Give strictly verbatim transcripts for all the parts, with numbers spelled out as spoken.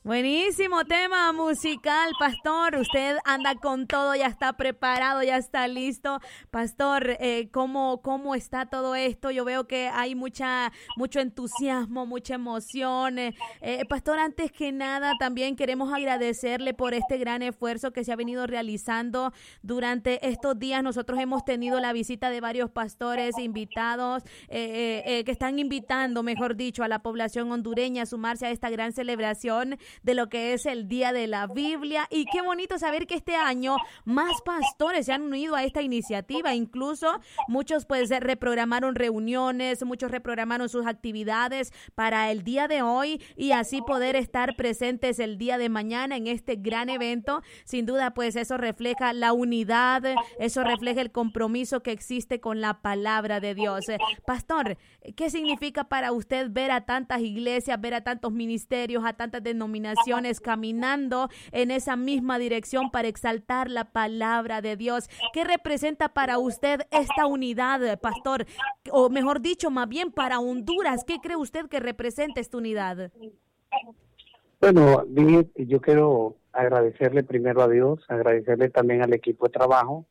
Buenísimo tema musical, pastor. Usted anda con todo, ya está preparado, ya está listo. Pastor, eh, ¿cómo, cómo está todo esto? Yo veo que hay mucha, mucho entusiasmo, mucha emoción. Eh, eh, pastor, antes que nada, también queremos agradecerle por este gran esfuerzo que se ha venido realizando durante estos días. Nosotros hemos tenido la visita de varios pastores invitados, eh, eh, eh, que están invitando, mejor dicho, a la población hondureña a sumarse a esta gran celebración de lo que es el Día de la Biblia. Y qué bonito saber que este año más pastores se han unido a esta iniciativa. Incluso muchos pues reprogramaron reuniones, muchos reprogramaron sus actividades para el día de hoy y así poder estar presentes el día de mañana en este gran evento. Sin duda pues eso refleja la unidad, eso refleja el compromiso que existe con la palabra de Dios. Pastor, ¿qué significa para usted ver a tantas iglesias, ver a tantos ministerios, a tantas denominaciones caminando en esa misma dirección para exaltar la palabra de Dios? ¿Qué representa para usted esta unidad, pastor? O mejor dicho, más bien para Honduras, ¿qué cree usted que representa esta unidad? Bueno, yo quiero agradecerle primero a Dios, agradecerle también al equipo de trabajo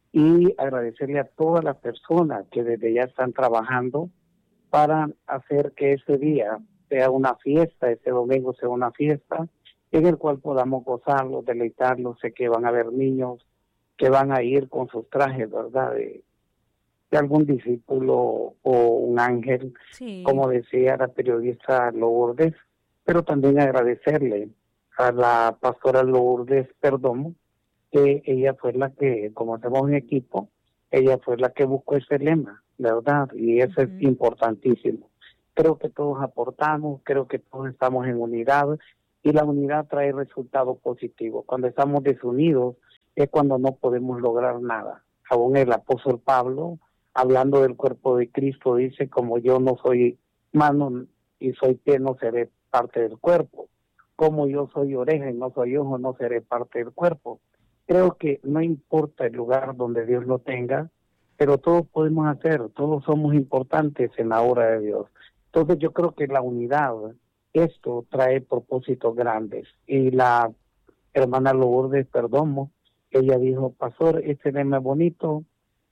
y agradecerle a todas las personas que desde ya están trabajando para hacer que ese día sea una fiesta, este domingo sea una fiesta, en el cual podamos gozarlo, deleitarlo. Sé que van a haber niños que van a ir con sus trajes, ¿verdad?, de, de algún discípulo o un ángel, sí. Como decía la periodista Lourdes, pero también agradecerle a la pastora Lourdes Perdomo, que ella fue la que, como hacemos un equipo, ella fue la que buscó ese lema, ¿verdad? Y eso uh-huh. es importantísimo. Creo que todos aportamos, creo que todos estamos en unidad y la unidad trae resultados positivos. Cuando estamos desunidos es cuando no podemos lograr nada. Aún el apóstol Pablo, hablando del cuerpo de Cristo, dice: como yo no soy mano y soy pie, no seré parte del cuerpo. Como yo soy oreja y no soy ojo, no seré parte del cuerpo. Creo que no importa el lugar donde Dios lo tenga, pero todos podemos hacer, todos somos importantes en la obra de Dios. Entonces yo creo que la unidad, esto trae propósitos grandes. Y la hermana Lourdes Perdomo, ella dijo: pastor, este lema es bonito,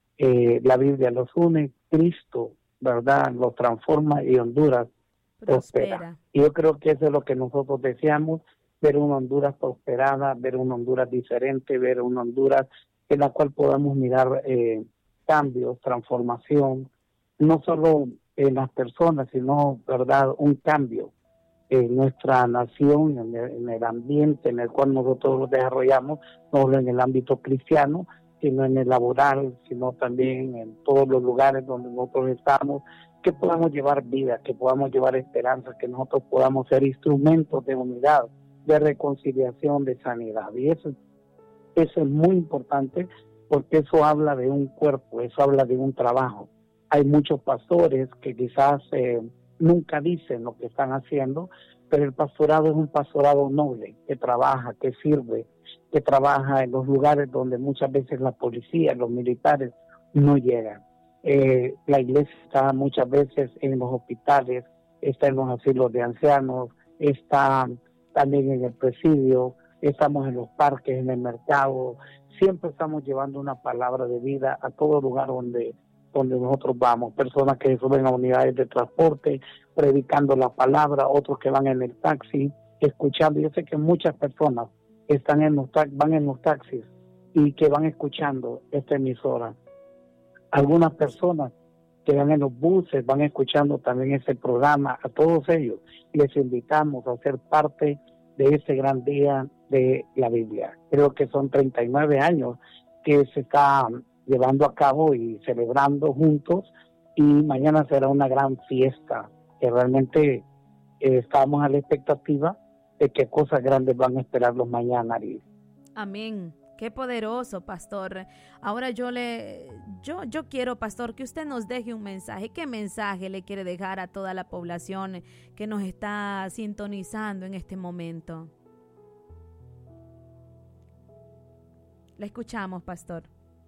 eh, la Biblia los une, Cristo, ¿verdad?, los transforma y Honduras prospera. prospera. Y yo creo que eso es lo que nosotros deseamos, ver una Honduras prosperada, ver una Honduras diferente, ver una Honduras en la cual podamos mirar eh, cambios, transformación, no solo en las personas, sino, ¿verdad?, un cambio en nuestra nación, en el, en el ambiente en el cual nosotros nos desarrollamos, no solo en el ámbito cristiano, sino en el laboral, sino también en todos los lugares donde nosotros estamos, que podamos llevar vida, que podamos llevar esperanza, que nosotros podamos ser instrumentos de unidad, de reconciliación, de sanidad. Y eso, eso es muy importante, porque eso habla de un cuerpo, eso habla de un trabajo. Hay muchos pastores que quizás eh, nunca dicen lo que están haciendo, pero el pastorado es un pastorado noble, que trabaja, que sirve, que trabaja en los lugares donde muchas veces la policía, los militares no llegan. Eh, la iglesia está muchas veces en los hospitales, está en los asilos de ancianos, está también en el presidio, estamos en los parques, en el mercado. Siempre estamos llevando una palabra de vida a todo lugar donde, donde nosotros vamos. Personas que suben a unidades de transporte, predicando la palabra, otros que van en el taxi, escuchando. Yo sé que muchas personas están en los ta- van en los taxis y que van escuchando esta emisora. Algunas personas que van en los buses van escuchando también ese programa. A todos ellos les invitamos a ser parte de ese gran día de la Biblia. Creo que son treinta y nueve años que se está llevando a cabo y celebrando juntos, y mañana será una gran fiesta que realmente eh, estamos a la expectativa de que cosas grandes van a esperarlos mañana. Amén. Qué poderoso, pastor. Ahora yo le, yo, yo quiero, pastor, que usted nos deje un mensaje. ¿Qué mensaje le quiere dejar a toda la población que nos está sintonizando en este momento? Le escuchamos, pastor.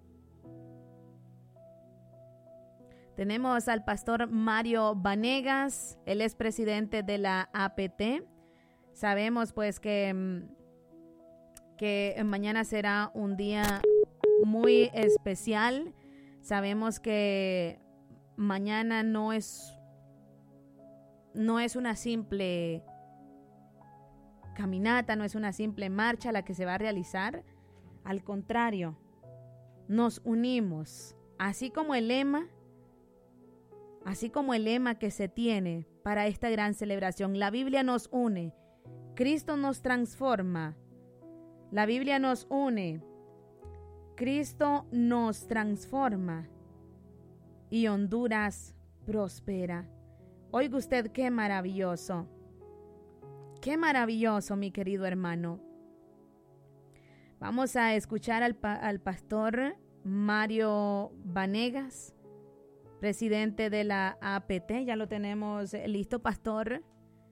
Tenemos al pastor Mario Vanegas, él es presidente de la A P T. Sabemos pues que, que mañana será un día muy especial. Sabemos que mañana no es, no es una simple caminata, no es una simple marcha la que se va a realizar. Al contrario, nos unimos, así como el lema, así como el lema que se tiene para esta gran celebración. La Biblia nos une, Cristo nos transforma. La Biblia nos une, Cristo nos transforma y Honduras prospera. Oiga usted, qué maravilloso, qué maravilloso, mi querido hermano. Vamos a escuchar al, pa- al pastor Mario Vanegas, presidente de la A P T. Ya lo tenemos listo, pastor.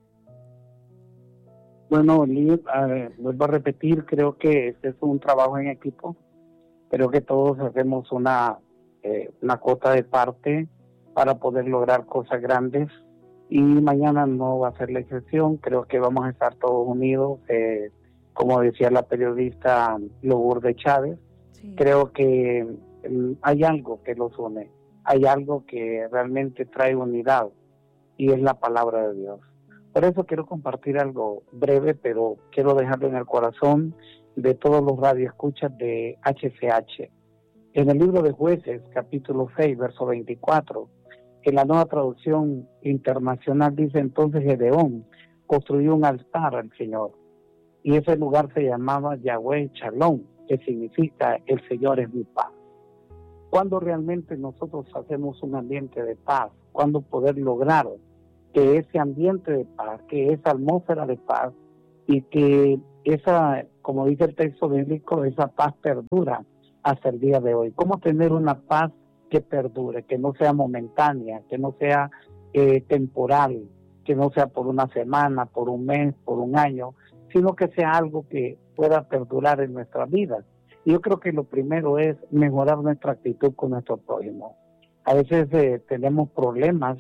Bueno, Liz, eh, vuelvo a repetir, creo que este es un trabajo en equipo. Creo que todos hacemos una, eh, una cuota de parte para poder lograr cosas grandes. Y mañana no va a ser la excepción. Creo que vamos a estar todos unidos. Eh, como decía la periodista Lourdes Chávez, sí. Creo que eh, hay algo que los une. Hay algo que realmente trae unidad. Y es la palabra de Dios. Por eso quiero compartir algo breve, pero quiero dejarlo en el corazón de todos los radioescuchas de H C H. En el libro de Jueces, capítulo seis, verso veinticuatro, en la nueva traducción internacional dice: entonces Gedeón construyó un altar al Señor, y ese lugar se llamaba Yahweh Shalom, que significa el Señor es mi paz. Cuando realmente nosotros hacemos un ambiente de paz, cuando poder lograr que ese ambiente de paz, que esa atmósfera de paz y que esa, como dice el texto bíblico, esa paz perdura hasta el día de hoy. ¿Cómo tener una paz que perdure, que no sea momentánea, que no sea eh, temporal, que no sea por una semana, por un mes, por un año, sino que sea algo que pueda perdurar en nuestra vida? Y yo creo que lo primero es mejorar nuestra actitud con nuestro prójimo. A veces eh, tenemos problemas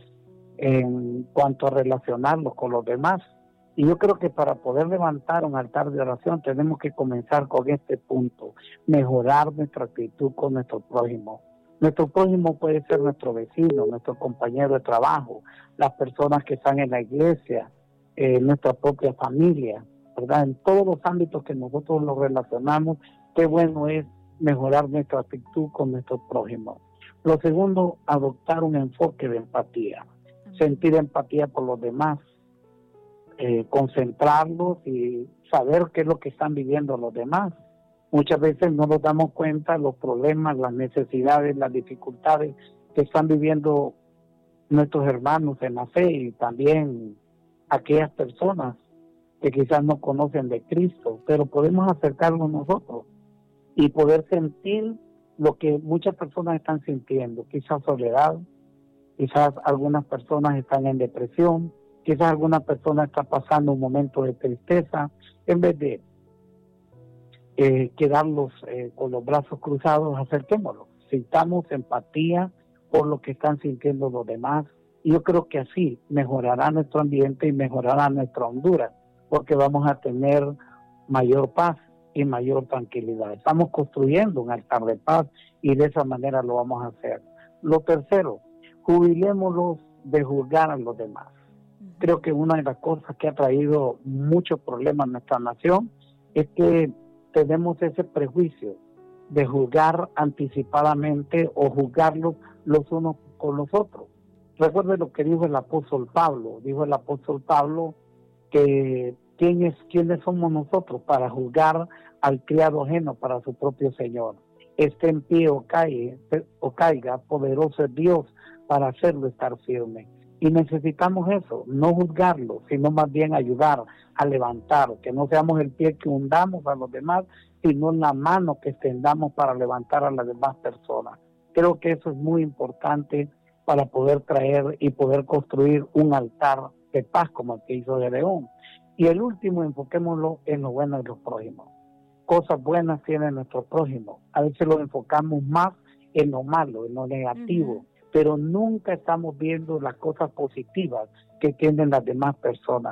en cuanto a relacionarnos con los demás. Y yo creo que para poder levantar un altar de oración tenemos que comenzar con este punto: mejorar nuestra actitud con nuestro prójimo. Nuestro prójimo puede ser nuestro vecino, nuestro compañero de trabajo, las personas que están en la iglesia, eh, nuestra propia familia, ¿verdad? En todos los ámbitos que nosotros nos relacionamos, qué bueno es mejorar nuestra actitud con nuestro prójimo. Lo segundo, adoptar un enfoque de empatía. Sentir empatía por los demás, eh, concentrarlos y saber qué es lo que están viviendo los demás. Muchas veces no nos damos cuenta de los problemas, las necesidades, las dificultades que están viviendo nuestros hermanos en la fe, y también aquellas personas que quizás no conocen de Cristo, pero podemos acercarnos nosotros y poder sentir lo que muchas personas están sintiendo, quizás soledad. Quizás algunas personas están en depresión, quizás alguna persona está pasando un momento de tristeza. En vez de eh, quedarlos eh, con los brazos cruzados, acerquémoslos. Sintamos empatía por lo que están sintiendo los demás. Y yo creo que así mejorará nuestro ambiente y mejorará nuestra Honduras, porque vamos a tener mayor paz y mayor tranquilidad. Estamos construyendo un altar de paz y de esa manera lo vamos a hacer. Lo tercero, jubilémonos de juzgar a los demás. Creo que una de las cosas que ha traído muchos problemas a nuestra nación es que tenemos ese prejuicio de juzgar anticipadamente o juzgarlos los unos con los otros. Recuerde lo que dijo el apóstol Pablo. Dijo el apóstol Pablo que ¿quiénes, quiénes somos nosotros para juzgar al criado ajeno para su propio Señor? Esté en pie o caiga, o caiga, poderoso es Dios para hacerlo estar firme. Y necesitamos eso, no juzgarlo, sino más bien ayudar a levantar, que no seamos el pie que hundamos a los demás, sino la mano que extendamos para levantar a las demás personas. Creo que eso es muy importante para poder traer y poder construir un altar de paz como el que hizo Gedeón. Y el último, enfoquémoslo en lo bueno de los prójimos. Cosas buenas tiene nuestro prójimo. A veces lo enfocamos más en lo malo, en lo negativo, uh-huh. pero nunca estamos viendo las cosas positivas que tienen las demás personas.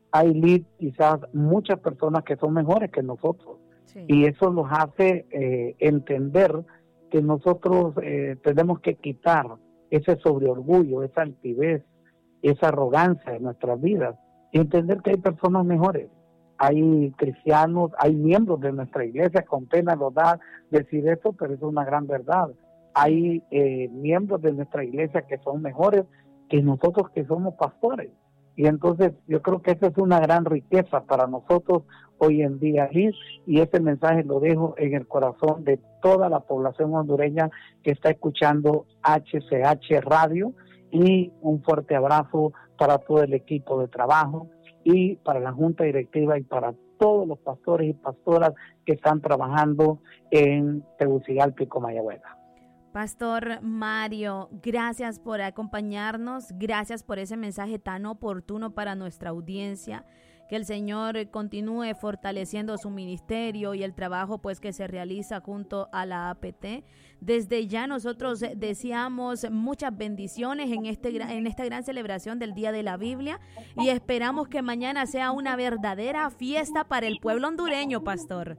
hay lead, quizás muchas personas que son mejores que nosotros. Sí. Y eso nos hace eh, entender que nosotros eh, tenemos que quitar ese sobreorgullo, esa altivez, esa arrogancia de nuestras vidas y entender que hay personas mejores. Hay cristianos, hay miembros de nuestra iglesia, con pena nos da decir eso, pero es una gran verdad. Hay eh, miembros de nuestra iglesia que son mejores que nosotros que somos pastores. Y entonces yo creo que esa es una gran riqueza para nosotros hoy en día, Liz, y ese mensaje lo dejo en el corazón de toda la población hondureña que está escuchando H C H Radio, y un fuerte abrazo para todo el equipo de trabajo y para la junta directiva y para todos los pastores y pastoras que están trabajando en Tegucigalpa y Comayagüela. Pastor Mario, gracias por acompañarnos, gracias por ese mensaje tan oportuno para nuestra audiencia. Que el Señor continúe fortaleciendo su ministerio y el trabajo pues que se realiza junto a la A P T. Desde ya nosotros deseamos muchas bendiciones en, este, en esta gran celebración del Día de la Biblia y esperamos que mañana sea una verdadera fiesta para el pueblo hondureño, Pastor.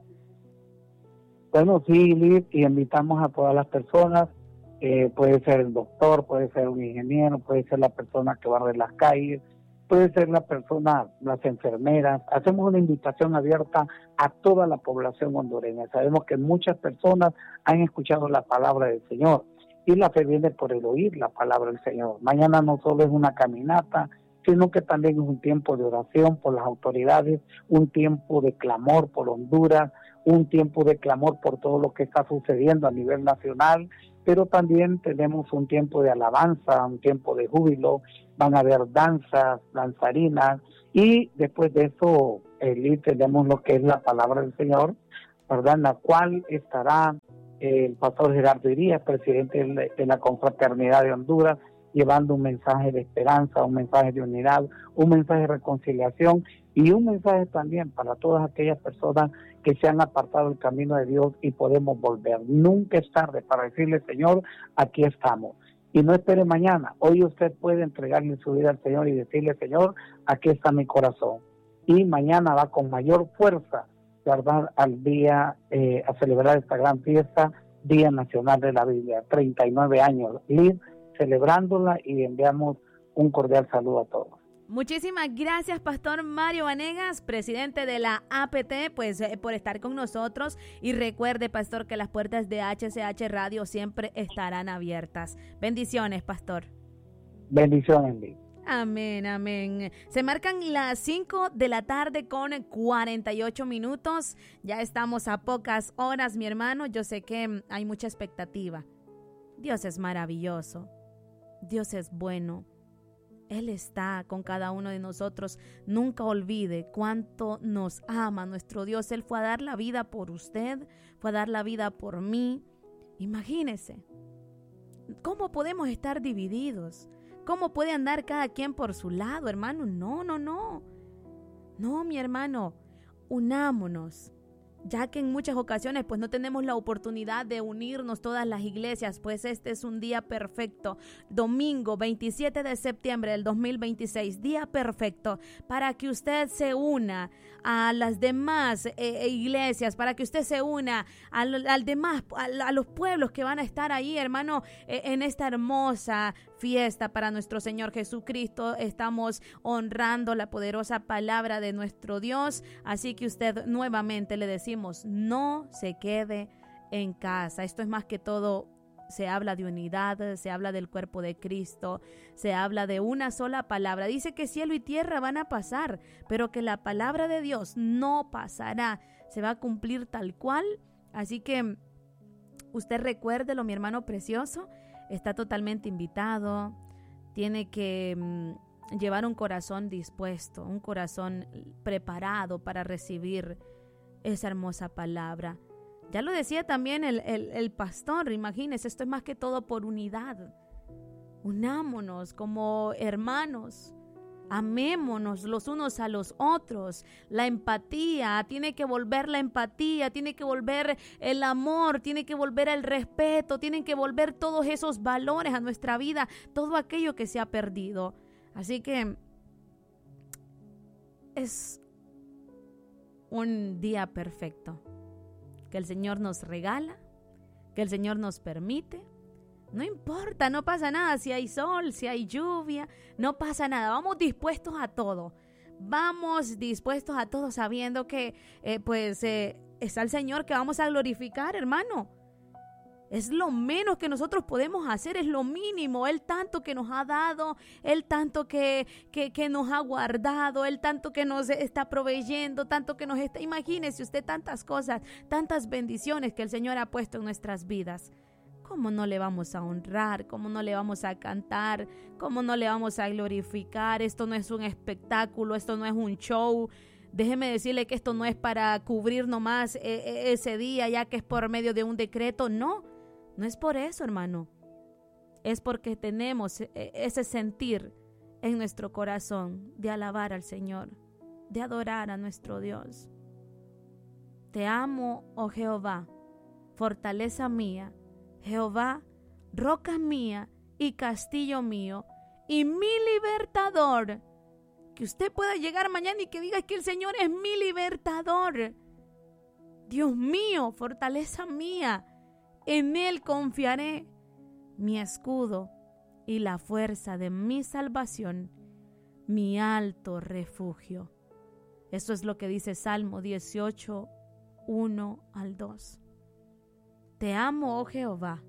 Bueno, sí, Liz, y invitamos a todas las personas, eh, puede ser el doctor, puede ser un ingeniero, puede ser la persona que barre las calles, puede ser la persona, las enfermeras. Hacemos una invitación abierta a toda la población hondureña. Sabemos que muchas personas han escuchado la palabra del Señor y la fe viene por el oír la palabra del Señor. Mañana no solo es una caminata, sino que también es un tiempo de oración por las autoridades, un tiempo de clamor por Honduras, un tiempo de clamor por todo lo que está sucediendo a nivel nacional, pero también tenemos un tiempo de alabanza, un tiempo de júbilo, van a haber danzas, danzarinas, y después de eso, eh, tenemos lo que es la palabra del Señor, ¿verdad? En la cual estará eh, el pastor Gerardo Irías, presidente de, de la Confraternidad de Honduras, llevando un mensaje de esperanza, un mensaje de unidad, un mensaje de reconciliación y un mensaje también para todas aquellas personas que se han apartado del camino de Dios y podemos volver. Nunca es tarde para decirle, Señor, aquí estamos. Y no espere mañana. Hoy usted puede entregarle su vida al Señor y decirle, Señor, aquí está mi corazón. Y mañana va con mayor fuerza, ¿verdad?, al día, eh, a celebrar esta gran fiesta, Día Nacional de la Biblia. treinta y nueve años, Liz, celebrándola, y enviamos un cordial saludo a todos. Muchísimas gracias, Pastor Mario Vanegas, presidente de la A P T, pues eh, por estar con nosotros. Y recuerde, Pastor, que las puertas de H C H Radio siempre estarán abiertas. Bendiciones, Pastor. Bendiciones, Liz. Amén, amén. Se marcan las cinco de la tarde con cuarenta y ocho minutos. Ya estamos a pocas horas, mi hermano. Yo sé que hay mucha expectativa. Dios es maravilloso. Dios es bueno. Él está con cada uno de nosotros. Nunca olvide cuánto nos ama nuestro Dios. Él fue a dar la vida por usted, fue a dar la vida por mí. Imagínese, ¿cómo podemos estar divididos? ¿Cómo puede andar cada quien por su lado, hermano? No, no, no. No, mi hermano, unámonos. Ya que en muchas ocasiones pues no tenemos la oportunidad de unirnos todas las iglesias, pues este es un día perfecto, domingo veintisiete de septiembre del dos mil veintiséis, día perfecto para que usted se una a las demás eh, iglesias, para que usted se una al, al demás, a, a los pueblos que van a estar ahí, hermano, eh, en esta hermosa fiesta para nuestro Señor Jesucristo. Estamos honrando la poderosa palabra de nuestro Dios, así que usted nuevamente le decimos, no se quede en casa. Esto es más que todo, se habla de unidad, se habla del cuerpo de Cristo, se habla de una sola palabra. Dice que cielo y tierra van a pasar, pero que la palabra de Dios no pasará, se va a cumplir tal cual. Así que usted recuérdelo, mi hermano precioso, está totalmente invitado, tiene que mm, llevar un corazón dispuesto, un corazón preparado para recibir esa hermosa palabra. Ya lo decía también el, el, el pastor, imagínense, esto es más que todo por unidad. Unámonos como hermanos, amémonos los unos a los otros. La empatía, tiene que volver la empatía, tiene que volver el amor, tiene que volver el respeto, tienen que volver todos esos valores a nuestra vida, todo aquello que se ha perdido. Así que es un día perfecto que el Señor nos regala, que el Señor nos permite. No importa, no pasa nada si hay sol, si hay lluvia, no pasa nada. Vamos dispuestos a todo. Vamos dispuestos a todo sabiendo que eh, pues eh, está el Señor que vamos a glorificar, hermano. Es lo menos que nosotros podemos hacer, es lo mínimo. Él tanto que nos ha dado, Él tanto que, que, que nos ha guardado, Él tanto que nos está proveyendo, tanto que nos está... Imagínese usted tantas cosas, tantas bendiciones que el Señor ha puesto en nuestras vidas. ¿Cómo no le vamos a honrar? ¿Cómo no le vamos a cantar? ¿Cómo no le vamos a glorificar? Esto no es un espectáculo, esto no es un show. Déjeme decirle que esto no es para cubrir nomás eh, ese día, ya que es por medio de un decreto. No, no es por eso, hermano. Es porque tenemos ese sentir en nuestro corazón de alabar al Señor, de adorar a nuestro Dios. Te amo, oh Jehová, fortaleza mía. Jehová, roca mía y castillo mío y mi libertador. Que usted pueda llegar mañana y que diga que el Señor es mi libertador. Dios mío, fortaleza mía, en Él confiaré, mi escudo y la fuerza de mi salvación, mi alto refugio. Eso es lo que dice Salmo dieciocho, uno al dos. Te amo, oh Jehová,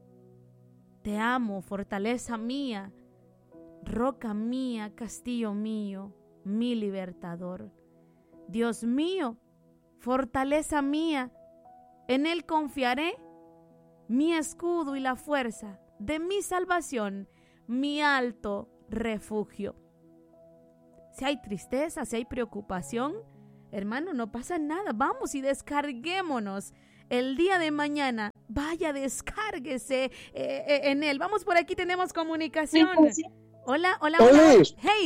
te amo, fortaleza mía, roca mía, castillo mío, mi libertador. Dios mío, fortaleza mía, en Él confiaré, mi escudo y la fuerza de mi salvación, mi alto refugio. Si hay tristeza, si hay preocupación, hermano, no pasa nada. Vamos y descarguémonos. El día de mañana, vaya, descárguese eh, eh, en él. Vamos por aquí, tenemos comunicación. Hola, hola, hola. Olis. Hey.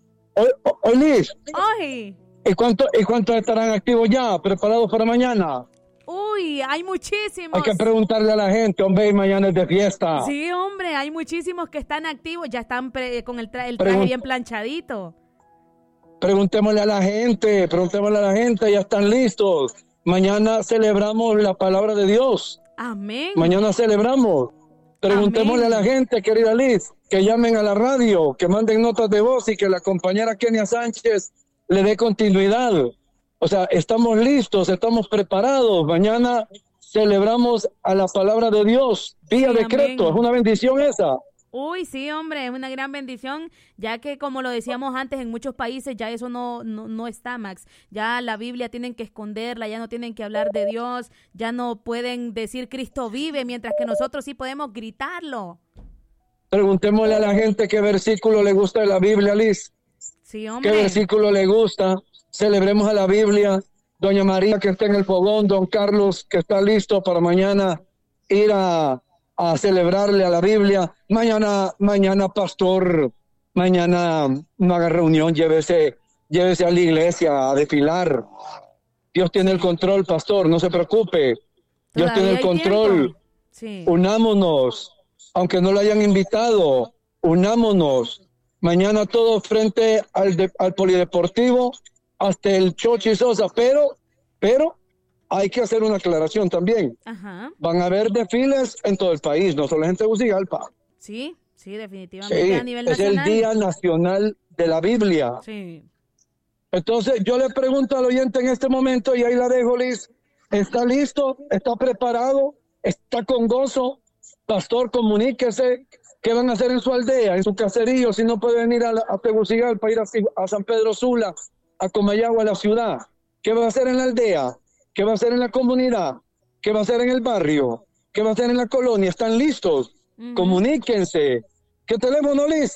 Olis. Oye. ¿Y cuánto, ¿Y cuántos estarán activos ya, preparados para mañana? Uy, hay muchísimos. Hay que preguntarle a la gente, hombre, y mañana es de fiesta. Sí, hombre, hay muchísimos que están activos, ya están pre- con el, tra- el traje Pregun- bien planchadito. Preguntémosle a la gente, preguntémosle a la gente, ya están listos. Mañana celebramos la palabra de Dios. Amén. Mañana celebramos. Preguntémosle Amén. a la gente, querida Liz, que llamen a la radio, que manden notas de voz y que la compañera Kenia Sánchez le dé continuidad. O sea, estamos listos, estamos preparados. Mañana celebramos a la palabra de Dios. Vía Sí, decreto, amén. es una bendición esa. Uy, sí, hombre, es una gran bendición, ya que como lo decíamos antes, en muchos países ya eso no, no, no está, Max. Ya la Biblia tienen que esconderla, ya no tienen que hablar de Dios, ya no pueden decir Cristo vive, mientras que nosotros sí podemos gritarlo. Preguntémosle a la gente qué versículo le gusta de la Biblia, Liz. Sí, ¿Qué hombre. versículo le gusta? Celebremos a la Biblia. Doña María, que está en el fogón, don Carlos, que está listo para mañana ir a, a celebrarle a la Biblia. Mañana, mañana, pastor, mañana no haga reunión, llévese, llévese a la iglesia a desfilar. Dios tiene el control, pastor, no se preocupe. Dios Todavía tiene el hay control. tiempo. Sí. Unámonos, aunque no lo hayan invitado, unámonos. Mañana todos frente al, de, al polideportivo, hasta el Chochi Sosa, pero, pero hay que hacer una aclaración también. Ajá. Van a haber desfiles en todo el país, no solo en Tegucigalpa. Sí, sí, definitivamente Sí, a nivel es nacional. el Día Nacional de la Biblia. Sí. Entonces yo le pregunto al oyente en este momento, y ahí la dejo, Liz, ¿está listo? ¿Está preparado? ¿Está con gozo? Pastor, comuníquese. ¿Qué van a hacer en su aldea, en su caserío, si no puede venir a, la, a Tegucigalpa, ir a, a San Pedro Sula, a Comayagua, a la ciudad? ¿Qué va a hacer en la aldea? ¿Qué va a hacer en la comunidad? ¿Qué va a hacer en el barrio? ¿Qué va a hacer en la colonia? ¿Están listos? Uh-huh. Comuníquense. ¿Qué teléfono, Liz?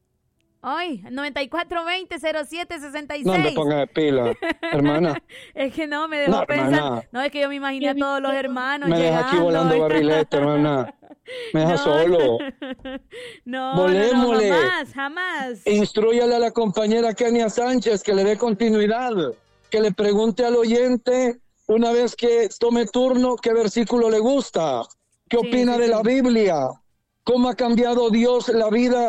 Hoy, noventa y cuatro veinte cero siete sesenta y seis. No me pongas de pila, hermana. Es que no, me dejó No, pensar. hermana. No, es que yo me imaginé a todos los hermanos Me deja llegando. aquí volando barrilete, hermana. Me deja No. solo. No, Volémosle. no, no, jamás, jamás. Instrúyale a la compañera Kenia Sánchez que le dé continuidad, que le pregunte al oyente una vez que tome turno qué versículo le gusta, qué Sí, opina sí, de sí. la Biblia, cómo ha cambiado Dios la vida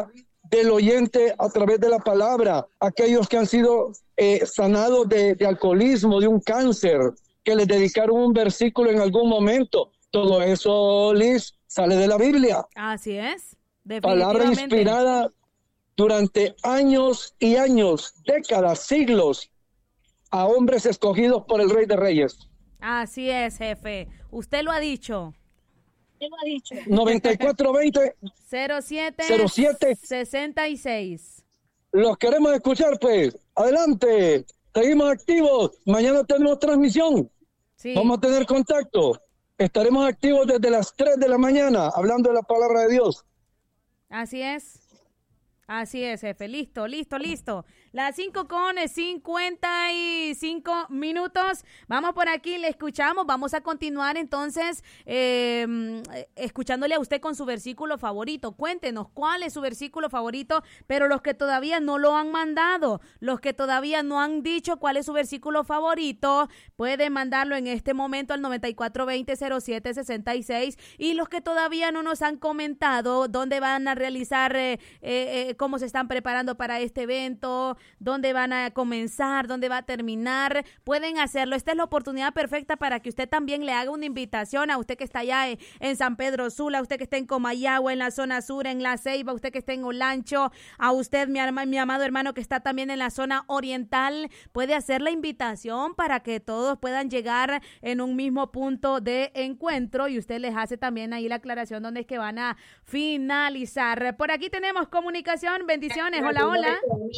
del oyente a través de la palabra, aquellos que han sido eh, sanados de, de alcoholismo, de un cáncer, que les dedicaron un versículo en algún momento. Todo eso, Liz, sale de la Biblia. Así es. Palabra inspirada durante años y años, décadas, siglos, a hombres escogidos por el Rey de Reyes. Así es, jefe. Usted lo ha dicho. Usted lo ha dicho. noventa y cuatro veinte cero siete sesenta y seis. Los queremos escuchar, pues. Adelante. Seguimos activos. Mañana tenemos transmisión. Sí. Vamos a tener contacto. Estaremos activos desde las tres de la mañana, hablando de la palabra de Dios. Así es. Así es, jefe. Listo, listo, listo. Las cinco con cincuenta y cinco minutos. Vamos por aquí, le escuchamos. Vamos a continuar entonces eh, escuchándole a usted con su versículo favorito. Cuéntenos cuál es su versículo favorito, pero los que todavía no lo han mandado, los que todavía no han dicho cuál es su versículo favorito, pueden mandarlo en este momento al noventa y cuatro veinte cero siete sesenta y seis. Y los que todavía no nos han comentado dónde van a realizar, eh, eh, cómo se están preparando para este evento, dónde van a comenzar, dónde va a terminar, pueden hacerlo. Esta es la oportunidad perfecta para que usted también le haga una invitación a usted que está allá en, en San Pedro Sula, a usted que está en Comayagua, en la zona sur, en La Ceiba, a usted que está en Olancho, a usted, mi, mi amado hermano que está también en la zona oriental, puede hacer la invitación para que todos puedan llegar en un mismo punto de encuentro y usted les hace también ahí la aclaración donde es que van a finalizar. Por aquí tenemos comunicación. Bendiciones. Hola, hola.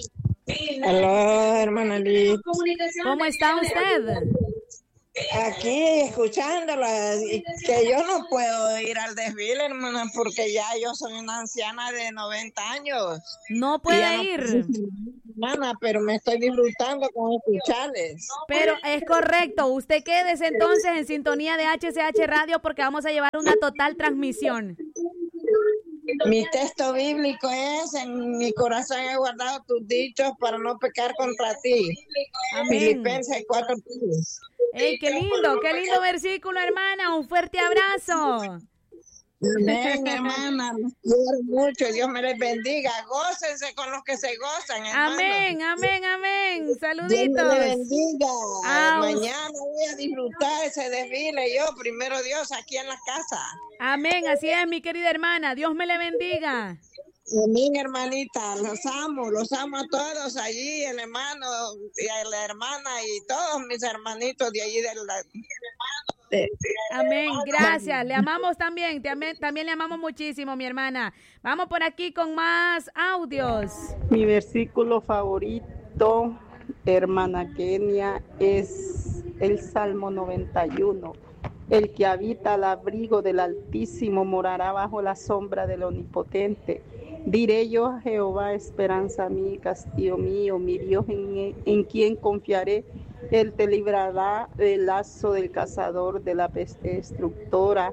Hola, hermana Liz. ¿Cómo está usted? Aquí escuchándola, y que yo no puedo ir al desfile, hermana, porque ya yo soy una anciana de noventa años. No puede ir. Hermana, pero me estoy disfrutando con escucharles. Pero es correcto, usted quédese entonces en sintonía de H C H Radio porque vamos a llevar una total transmisión. Mi texto bíblico es: en mi corazón he guardado tus dichos para no pecar contra ti. Amén. Filipenses cuatro tres. ¡Ey, qué lindo, qué lindo versículo, hermana! Un fuerte abrazo. Amén, hermana, los quiero mucho, Dios me les bendiga, gócense con los que se gozan, hermana. Amén, amén, amén, saluditos. Dios me les bendiga. Ah, mañana voy a disfrutar ese desfile yo, primero Dios, aquí en la casa. Amén, así es, mi querida hermana, Dios me le bendiga. Amén, hermanita, los amo, los amo a todos allí, el hermano y la hermana y todos mis hermanitos de allí del... Amén, gracias, le amamos también, también, también le amamos muchísimo, mi hermana. Vamos por aquí con más audios. Mi versículo favorito, hermana Kenia, es el Salmo noventa y uno. El que habita al abrigo del Altísimo morará bajo la sombra del Omnipotente. Diré yo a Jehová, esperanza mía, castillo mío, mi Dios en, en quien confiaré. Él te librará del lazo del cazador, de la peste destructora,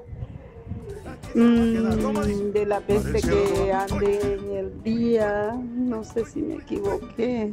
mm, de la peste que ande en el día. No sé si me equivoqué.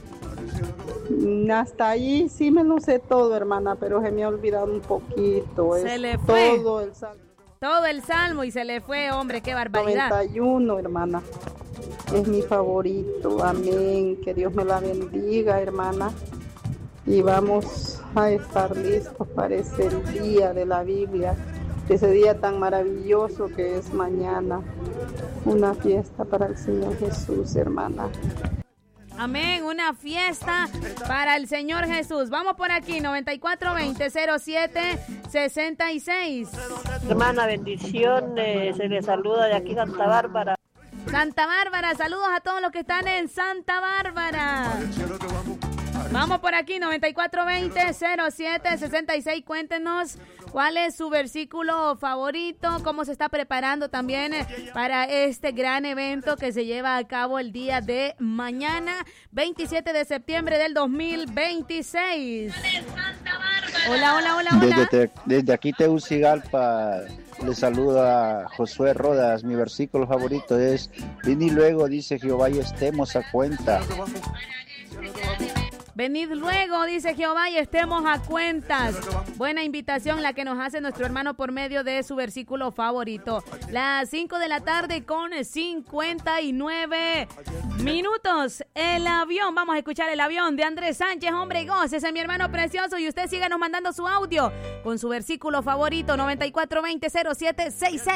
Hasta ahí sí me lo sé todo, hermana, pero se me ha olvidado un poquito. Se es le fue. Todo el salmo. Todo el salmo y se le fue, hombre, qué barbaridad. noventa y uno, hermana. Es mi favorito. Amén. Que Dios me la bendiga, hermana. Y vamos a estar listos para ese día de la Biblia, ese día tan maravilloso que es mañana. Una fiesta para el Señor Jesús, hermana. Amén, una fiesta para el Señor Jesús. Vamos por aquí, noventa y cuatro veinte cero siete sesenta y seis. Hermana, bendiciones, se le saluda de aquí Santa Bárbara. Santa Bárbara, saludos a todos los que están en Santa Bárbara. Vamos por aquí, noventa y cuatro veinte cero siete sesenta y seis. Cuéntenos cuál es su versículo favorito, cómo se está preparando también para este gran evento que se lleva a cabo el día de mañana, veintisiete de septiembre del dos mil veintiséis. Hola, hola, hola, hola. Desde, desde aquí Tegucigalpa le saluda Josué Rodas. Mi versículo favorito es: ven y luego dice Jehová y estemos a cuenta. Venid luego, dice Jehová, y estemos a cuentas. Buena invitación la que nos hace nuestro hermano por medio de su versículo favorito. Las cinco de la tarde con cincuenta y nueve minutos. El avión, vamos a escuchar el avión de Andrés Sánchez, hombre, gócese, mi hermano precioso, y usted síganos mandando su audio con su versículo favorito, noventa y cuatro veinte cero siete sesenta y seis.